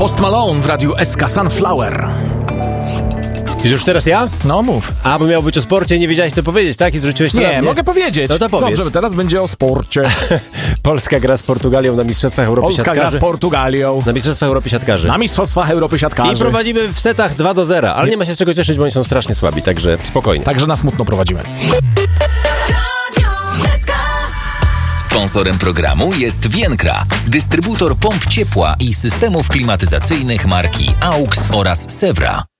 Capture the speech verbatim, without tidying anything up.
Post Malone w radiu S K Sunflower. Już teraz ja? No mów. A, bo miał być o sporcie i nie wiedziałeś co powiedzieć, tak? I zwróciłeś to na Nie, mnie? mogę powiedzieć. No to powiedz. Dobrze, teraz będzie o sporcie. Polska gra z Portugalią na Mistrzostwach Europy Polska Siatkarzy. gra z Portugalią. Na Mistrzostwach Europy Siatkarzy. Na Mistrzostwach Europy Siatkarzy. I prowadzimy w setach dwa do zera, ale nie ma się z czego cieszyć, bo oni są strasznie słabi, także spokojnie. Także na smutno prowadzimy. Sponsorem programu jest Vienkra, dystrybutor pomp ciepła i systemów klimatyzacyjnych marki A U X oraz Sewra.